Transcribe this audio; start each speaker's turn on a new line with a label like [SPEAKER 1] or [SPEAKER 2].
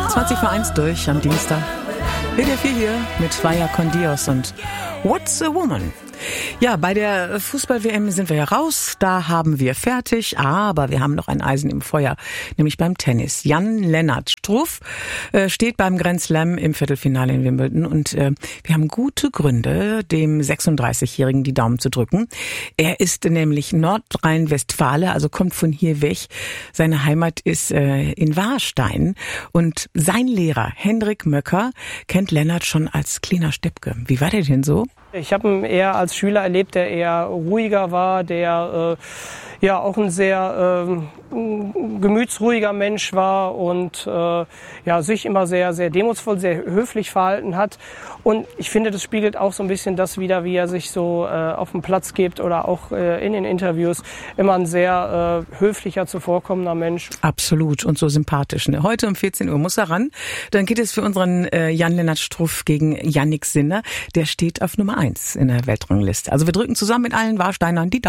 [SPEAKER 1] 20 vor 1 durch am Dienstag. WDR 4 hier mit Vaya con Dios und What's a Woman? Ja, bei der Fußball-WM sind wir ja raus, da haben wir fertig, aber wir haben noch ein Eisen im Feuer, nämlich beim Tennis. Jan-Lennart Struff steht beim Grand Slam im Viertelfinale in Wimbledon und wir haben gute Gründe, dem 36-Jährigen die Daumen zu drücken. Er ist nämlich Nordrhein-Westfale, also kommt von hier weg. Seine Heimat ist in Warstein und sein Lehrer Hendrik Möcker kennt Lennart schon als kleiner Steppke. Wie war der denn so?
[SPEAKER 2] Ich habe ihn eher als Schüler erlebt, der eher ruhiger war, der auch ein sehr gemütsruhiger Mensch war und sich immer sehr, sehr demutsvoll, sehr höflich verhalten hat. Und ich finde, das spiegelt auch so ein bisschen das wider, wie er sich so auf dem Platz gibt oder auch in den Interviews. Immer ein sehr höflicher, zuvorkommender Mensch.
[SPEAKER 1] Absolut und so sympathisch. Ne? Heute um 14 Uhr muss er ran. Dann geht es für unseren Jan-Lennart Struff gegen Jannik Sinner. Der steht auf Nummer 1 in der Weltrangliste. Also wir drücken zusammen mit allen Warsteinern die Daumen.